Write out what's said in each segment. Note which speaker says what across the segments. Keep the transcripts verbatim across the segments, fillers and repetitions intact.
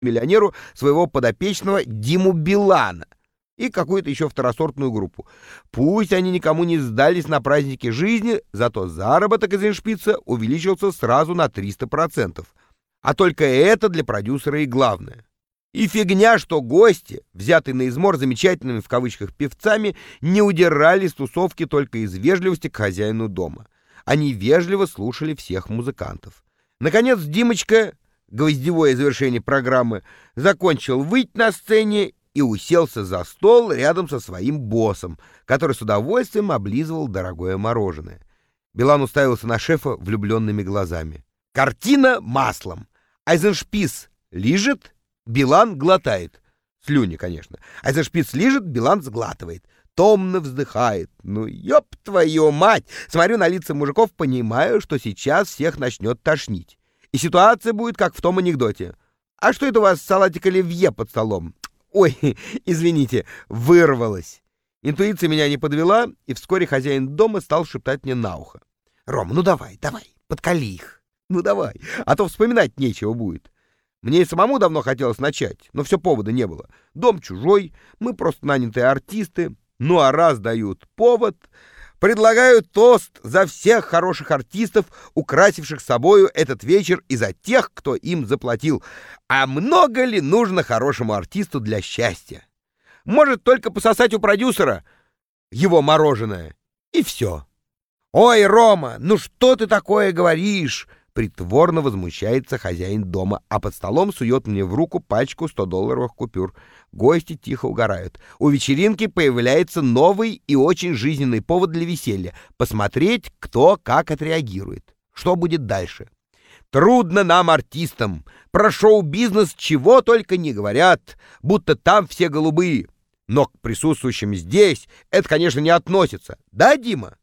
Speaker 1: миллионеру своего подопечного Диму Билана и какую-то еще второсортную группу. Пусть они никому не сдались на празднике жизни, зато заработок из иншпица увеличился сразу на триста процентов. А только это для продюсера и главное. И фигня, что гости, взятые на измор замечательными в кавычках певцами, не удирали с тусовки только из вежливости к хозяину дома. Они вежливо слушали всех музыкантов. Наконец Димочка, гвоздевое завершение программы, закончил выть на сцене и уселся за стол рядом со своим боссом, который с удовольствием облизывал дорогое мороженое. Билан уставился на шефа влюбленными глазами. Картина маслом. Айзеншпис лижет, Билан глотает. Слюни, конечно. Айзеншпис лижет, Билан сглатывает. Томно вздыхает. Ну, ёб твою мать! Смотрю на лица мужиков, понимаю, что сейчас всех начнет тошнить. И ситуация будет, как в том анекдоте. А что это у вас салатик оливье под столом? Ой, извините, вырвалось. Интуиция меня не подвела, и вскоре хозяин дома стал шептать мне на ухо. Рома, ну давай, давай, подколи их. Ну давай, а то вспоминать нечего будет. Мне и самому давно хотелось начать, но все повода не было. Дом чужой, мы просто нанятые артисты. Ну а раз дают повод, предлагаю тост за всех хороших артистов, украсивших собою этот вечер, и за тех, кто им заплатил. А много ли нужно хорошему артисту для счастья? Может только пососать у продюсера его мороженое, и все. «Ой, Рома, ну что ты такое говоришь?» Притворно возмущается хозяин дома, а под столом сует мне в руку пачку сто-долларовых купюр. Гости тихо угорают. У вечеринки появляется новый и очень жизненный повод для веселья — посмотреть, кто как отреагирует. Что будет дальше? Трудно нам, артистам. Про шоу-бизнес чего только не говорят, будто там все голубые. Но к присутствующим здесь это, конечно, не относится. Да, Дима?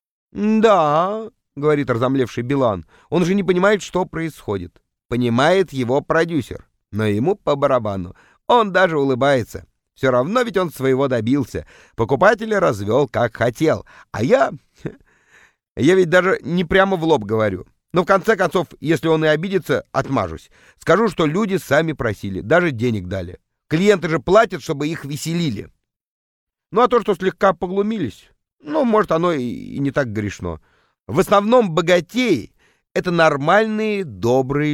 Speaker 1: Да, — говорит разомлевший Билан. Он же не понимает, что происходит. Понимает его продюсер, но ему по барабану. Он даже улыбается. Все равно ведь он своего добился. Покупателя развел как хотел. А я... Я ведь даже не прямо в лоб говорю. Но в конце концов, если он и обидится, отмажусь. Скажу, что люди сами просили, даже денег дали. Клиенты же платят, чтобы их веселили. Ну а то, что слегка поглумились, ну, может, оно и не так грешно. В основном богатеи — это нормальные, добрые